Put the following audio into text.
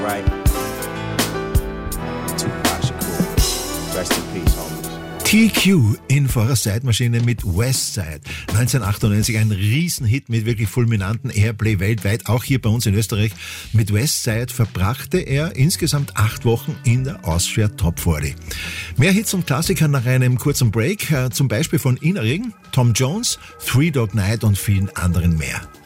Right. Tupac Shakur. Rest in peace, homies. TQ in Forrest Zeitmaschine mit Westside. 1998 ein Riesenhit mit wirklich fulminanten Airplay weltweit, auch hier bei uns in Österreich. Mit Westside verbrachte er insgesamt 8 Wochen in der Austria Top 40. Mehr Hits und Klassiker nach einem kurzen Break, zum Beispiel von Ina Regen, Tom Jones, Three Dog Night und vielen anderen mehr.